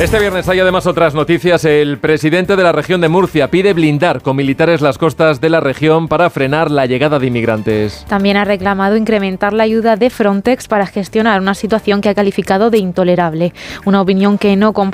Este viernes hay además otras noticias. El presidente de la región de Murcia pide blindar con militares las costas de la región para frenar la llegada de inmigrantes. También ha reclamado incrementar la ayuda de Frontex para gestionar una situación que ha calificado de intolerable. Una opinión que no